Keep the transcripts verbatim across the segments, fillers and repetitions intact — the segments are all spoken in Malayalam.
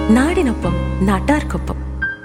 നാടിനൊപ്പം നാട്ടാർക്കൊപ്പം.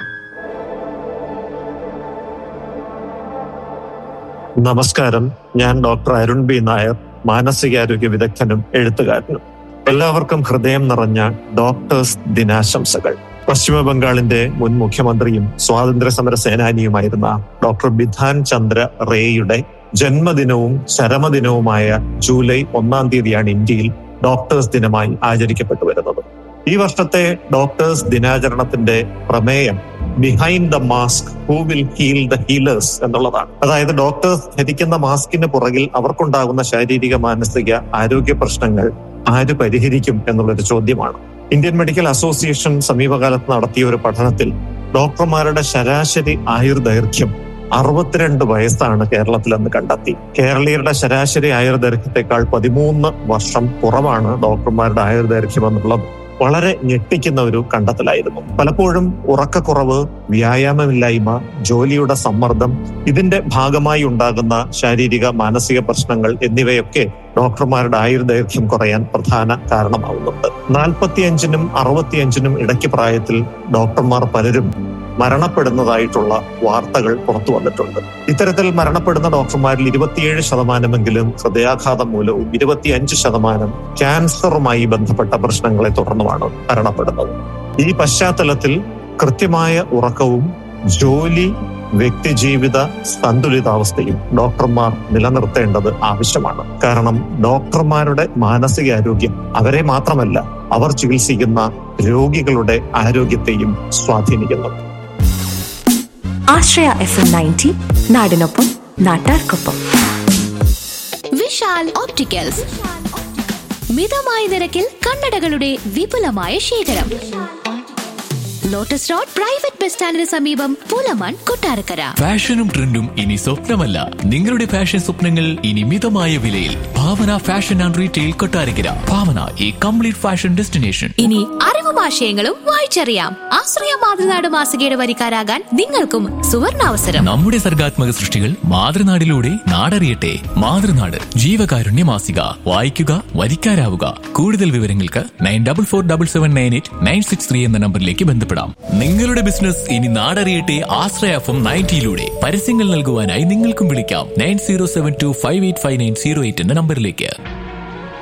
നമസ്കാരം. ഞാൻ ഡോക്ടർ അരുൺ ബി നായർ, മാനസികാരോഗ്യ വിദഗ്ധനും എഴുത്തുകാരനും. എല്ലാവർക്കും ഹൃദയം നിറഞ്ഞ ഡോക്ടേഴ്സ് ദിനാശംസകൾ. പശ്ചിമ ബംഗാളിന്റെ മുൻ മുഖ്യമന്ത്രിയും സ്വാതന്ത്ര്യ സമര സേനാനിയുമായിരുന്ന ഡോക്ടർ ബിധാൻ ചന്ദ്ര റേയുടെ ജന്മദിനവും ചരമദിനവുമായ ജൂലൈ ഒന്നാം തീയതിയാണ് ഇന്ത്യയിൽ ഡോക്ടേഴ്സ് ദിനമായി ആചരിക്കപ്പെട്ടു വരുന്നത്. ഈ വർഷത്തെ ഡോക്ടേഴ്സ് ദിനാചരണത്തിന്റെ പ്രമേയം behind the mask who will heal the healers എന്നുള്ളതാണ്. അതായത് ഡോക്ടേഴ്സ് ധരിക്കുന്ന മാസ്കിന് പുറകിൽ അവർക്കുണ്ടാകുന്ന ശാരീരിക മാനസിക ആരോഗ്യ പ്രശ്നങ്ങൾ ആര് പരിഹരിക്കും എന്നുള്ളൊരു ചോദ്യമാണ്. ഇന്ത്യൻ മെഡിക്കൽ അസോസിയേഷൻ സമീപകാലത്ത് നടത്തിയ ഒരു പഠനത്തിൽ ഡോക്ടർമാരുടെ ശരാശരി ആയുർദൈർഘ്യം അറുപത്തിരണ്ട് വയസ്സാണ് കേരളത്തിലെന്ന് കണ്ടെത്തി. കേരളീയരുടെ ശരാശരി ആയുർദൈർഘ്യത്തെക്കാൾ പതിമൂന്ന് വർഷം കുറവാണ് ഡോക്ടർമാരുടെ ആയുർദൈർഘ്യം എന്നുള്ളത് വളരെ ഞെട്ടിക്കുന്ന ഒരു കണ്ടെത്തലായിരുന്നു. പലപ്പോഴും ഉറക്കക്കുറവ്, വ്യായാമമില്ലായ്മ, ജോലിയുടെ സമ്മർദ്ദം, ഇതിന്റെ ഭാഗമായി ഉണ്ടാകുന്ന ശാരീരിക മാനസിക പ്രശ്നങ്ങൾ എന്നിവയൊക്കെ ഡോക്ടർമാരുടെ ആയുർദൈർഘ്യം കുറയാൻ പ്രധാന കാരണമാവുന്നുണ്ട്. നാൽപ്പത്തിയഞ്ചിനും അറുപത്തിയഞ്ചിനും ഇടയ്ക്ക് പ്രായത്തിൽ ഡോക്ടർമാർ പലരും മരണപ്പെടുന്നതായിട്ടുള്ള വാർത്തകൾ പുറത്തു വന്നിട്ടുണ്ട്. ഇത്തരത്തിൽ മരണപ്പെടുന്ന ഡോക്ടർമാരിൽ ഇരുപത്തിയേഴ് ശതമാനമെങ്കിലും ഹൃദയാഘാതം മൂലവും ഇരുപത്തിയഞ്ച് ശതമാനം ക്യാൻസറുമായി ബന്ധപ്പെട്ട പ്രശ്നങ്ങളെ തുടർന്നുമാണ് മരണപ്പെടുന്നത്. ഈ പശ്ചാത്തലത്തിൽ കൃത്യമായ ഉറക്കവും ജോലി വ്യക്തിജീവിത സന്തുലിതാവസ്ഥയും ഡോക്ടർമാർ നിലനിർത്തേണ്ടത് ആവശ്യമാണ്. കാരണം ഡോക്ടർമാരുടെ മാനസികാരോഗ്യം അവരെ മാത്രമല്ല, അവർ ചികിത്സിക്കുന്ന രോഗികളുടെ ആരോഗ്യത്തെയും സ്വാധീനിക്കുന്നു. ആശ്രയ എഫ് എം നയൻറ്റി, നാടിനൊപ്പം നാട്ടാർക്കൊപ്പം. വിശാൽ ഓപ്റ്റിക്കൽസ്, മിതമായ നിരക്കിൽ കണ്ണടകളുടെ വിപുലമായ ശേഖരം. ലോട്ടസ് റോഡ് പ്രൈവറ്റ് ബസ് സ്റ്റാൻഡിന് സമീപം, പുലമൺ, കൊട്ടാരക്കര. ഫാഷനും ട്രെൻഡും ഇനി സ്വപ്നമല്ല, നിങ്ങളുടെ ഫാഷൻ സ്വപ്നങ്ങൾ ഇനി മിതമായ വിലയിൽ. ഭാവന ഫാഷൻ ആൻഡ് റീറ്റെയിൽ, കൊട്ടാരക്കര. ഭാവന, ഈ കംപ്ലീറ്റ് ഫാഷൻ ഡെസ്റ്റിനേഷൻ. ഇനി അറിവും ആശയങ്ങളും വായിച്ചറിയാം. ആശ്രയ മാതൃനാട് മാസികയുടെ വരിക്കാരാകാൻ നിങ്ങൾക്കും സുവർണാവസരം. നമ്മുടെ സർഗാത്മക സൃഷ്ടികൾ മാതൃനാടിലൂടെ നാടറിയട്ടെ. മാതൃനാട് ജീവകാരുണ്യ മാസിക. വായിക്കുക, വരിക്കാരാവുക. കൂടുതൽ വിവരങ്ങൾക്ക് nine double four double seven nine eight nine six three എന്ന നമ്പറിലേക്ക് ബന്ധപ്പെടാം. നിങ്ങളുടെ ബിസിനസ് ഇനി നാടറിയട്ടെ. ആശ്രയ എഫ് എം നയൻറ്റിയിലൂടെ പരസ്യങ്ങൾ നൽകുവാനായി നിങ്ങൾക്കും വിളിക്കാം nine zero seven to five eight five nine zero eight എന്ന നമ്പറിലേക്ക്.